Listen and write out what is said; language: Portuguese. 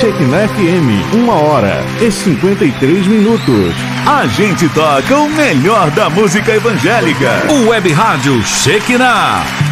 Shekinah FM, 1h53. A gente toca o melhor da música evangélica. O Web Rádio Shekinah.